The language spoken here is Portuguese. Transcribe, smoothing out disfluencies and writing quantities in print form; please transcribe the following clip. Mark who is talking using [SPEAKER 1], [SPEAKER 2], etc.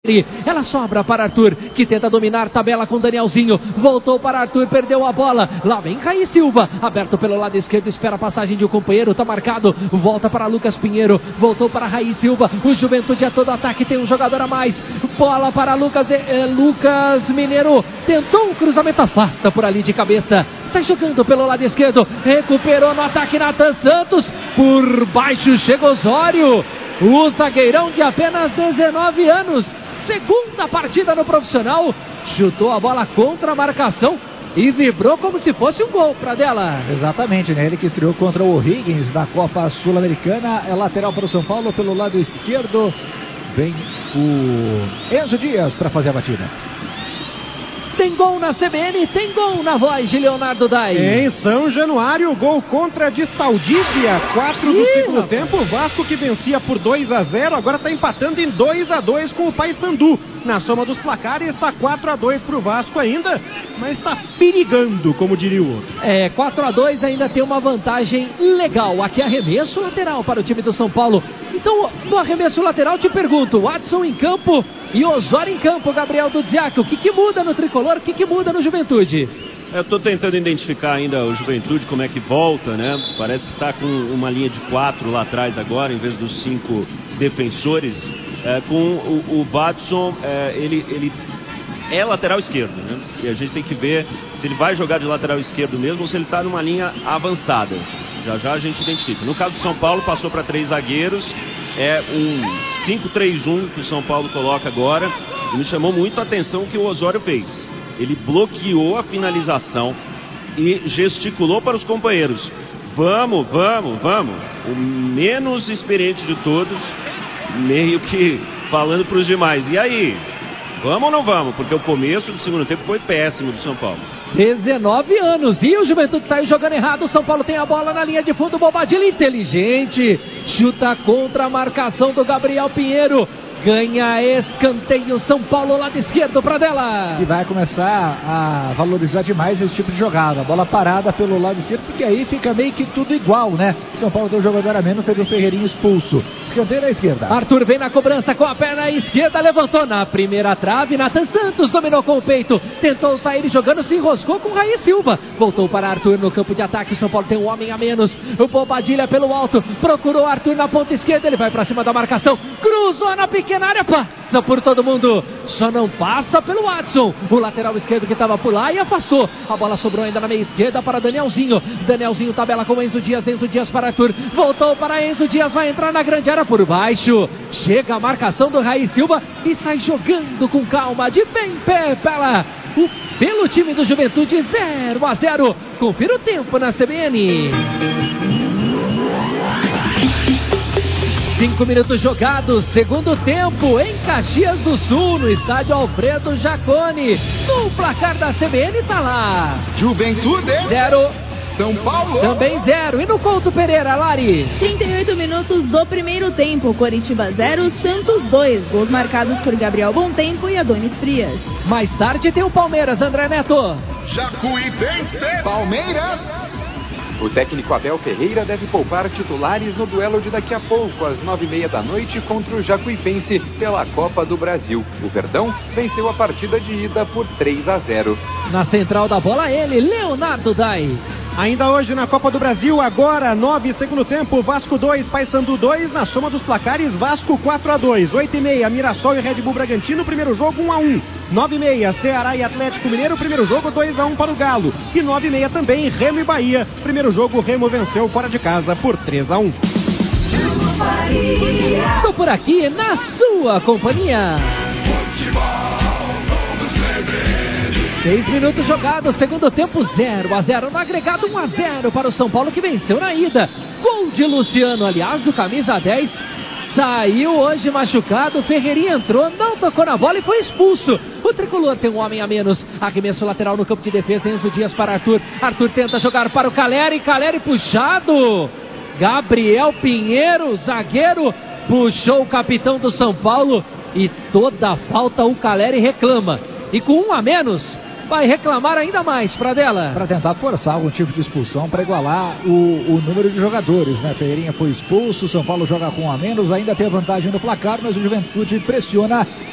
[SPEAKER 1] Ela sobra para Arthur, que tenta dominar, tabela com Danielzinho, voltou para Arthur, perdeu a bola, lá vem Caí Silva, aberto pelo lado esquerdo, espera a passagem de um companheiro, tá marcado, volta para Lucas Pinheiro, voltou para Raí Silva, o Juventude é todo ataque, tem um jogador a mais, bola para Lucas Mineiro, tentou um cruzamento, afasta por ali de cabeça, sai jogando pelo lado esquerdo, recuperou no ataque Nathan Santos, por baixo chega Osório, o zagueirão de apenas 19 anos, segunda partida no profissional, chutou a bola contra a marcação e vibrou como se fosse um gol para dela.
[SPEAKER 2] Exatamente, né? Ele que estreou contra o O'Higgins da Copa Sul-Americana, é lateral para o São Paulo, pelo lado esquerdo vem o Enzo Dias para fazer a batida.
[SPEAKER 1] Tem gol na CBN, tem gol na voz de Leonardo Dai.
[SPEAKER 3] Em São Januário, gol contra de Saldívia, 4 do segundo tempo. O Vasco que vencia por 2-0, agora está empatando em 2-2 com o Paysandu. Na soma dos placares, está 4-2 para o Vasco ainda, mas está perigando, como diria o outro.
[SPEAKER 1] 4-2 ainda tem uma vantagem legal. Aqui arremesso lateral para o time do São Paulo. Então, no arremesso lateral, te pergunto, Watson em campo e Osório em campo, Gabriel Dudziak. O que muda no Tricolor? O que muda no Juventude?
[SPEAKER 4] Eu estou tentando identificar ainda o Juventude, como é que volta, né? Parece que está com uma linha de 4 lá atrás agora, em vez dos 5 defensores. Com o Watson, ele é lateral esquerdo, né? E a gente tem que ver se ele vai jogar de lateral esquerdo mesmo ou se ele está numa linha avançada. Já a gente identifica. No caso do São Paulo, passou para 3 zagueiros. É um 5-3-1 que o São Paulo coloca agora. E me chamou muito a atenção o que o Osório fez. Ele bloqueou a finalização e gesticulou para os companheiros. Vamos. O menos experiente de todos, meio que falando para os demais. E aí? Vamos ou não vamos? Porque o começo do segundo tempo foi péssimo do São Paulo.
[SPEAKER 1] 19 anos e o Juventude saiu jogando errado. O São Paulo tem a bola na linha de fundo. Bobadilha inteligente, chuta contra a marcação do Gabriel Pinheiro. Ganha escanteio, São Paulo lado esquerdo para dela.
[SPEAKER 2] Que vai começar a valorizar demais esse tipo de jogada. A bola parada pelo lado esquerdo, porque aí fica meio que tudo igual, né? São Paulo tem um jogador a menos, teve o Ferreirinho expulso. Escanteio à esquerda.
[SPEAKER 1] Arthur vem na cobrança com a perna esquerda, levantou na primeira trave. Nathan Santos dominou com o peito, tentou sair jogando, se enroscou com Raí Silva. Voltou para Arthur no campo de ataque. O São Paulo tem um homem a menos. O Bobadilha pelo alto, procurou Arthur na ponta esquerda. Ele vai para cima da marcação, cruzou na pequena área, passa por todo mundo, só não passa pelo Watson, o lateral esquerdo que estava por lá e afastou. A bola sobrou ainda na meia esquerda para Danielzinho. Danielzinho tabela com Enzo Dias para Arthur, voltou para Enzo Dias, vai entrar na grande área por baixo, chega a marcação do Raí Silva e sai jogando com calma, de bem pé pelo time do Juventude. 0-0, confira o tempo na CBN. 5 minutos jogados, segundo tempo em Caxias do Sul, no estádio Alfredo Jaconi. No placar da CBN tá lá:
[SPEAKER 5] Juventude
[SPEAKER 1] 0,
[SPEAKER 5] São Paulo
[SPEAKER 1] também 0. E no Couto Pereira, Lari?
[SPEAKER 6] 38 minutos do primeiro tempo, Coritiba 0, Santos 2. Gols marcados por Gabriel Bontempo e Adonis Frias.
[SPEAKER 1] Mais tarde tem o Palmeiras, André Neto.
[SPEAKER 5] Jacuipense Palmeiras.
[SPEAKER 7] O técnico Abel Ferreira deve poupar titulares no duelo de daqui a pouco, às 9h30 da noite, contra o Jacuipense pela Copa do Brasil. O Verdão venceu a partida de ida por 3-0.
[SPEAKER 1] Na central da bola ele, Leonardo Dai.
[SPEAKER 3] Ainda hoje na Copa do Brasil, agora 9 segundo tempo, Vasco 2, Paysandu 2, na soma dos placares, Vasco 4-2, 8h30, Mirassol e Red Bull Bragantino, primeiro jogo 1-1, 9h30, Ceará e Atlético Mineiro, primeiro jogo 2-1 para o Galo, e 9h30 também, Remo e Bahia, primeiro jogo Remo venceu fora de casa por 3-1.
[SPEAKER 1] Estou por aqui na sua companhia. 6 minutos jogados, segundo tempo 0-0, no agregado 1-0 para o São Paulo, que venceu na ida. Gol de Luciano, aliás, o camisa 10 saiu hoje machucado, Ferreirinha entrou, não tocou na bola e foi expulso. O Tricolor tem um homem a menos, arremesso lateral no campo de defesa, Enzo Dias para Arthur. Arthur tenta jogar para o Caleri puxado. Gabriel Pinheiro, zagueiro, puxou o capitão do São Paulo e toda falta o Caleri reclama. E com um a menos, vai reclamar ainda mais para dela.
[SPEAKER 2] Para tentar forçar algum tipo de expulsão, para igualar o número de jogadores, né? Ferreirinha foi expulso, São Paulo joga com um a menos, ainda tem a vantagem no placar, mas o Juventude pressiona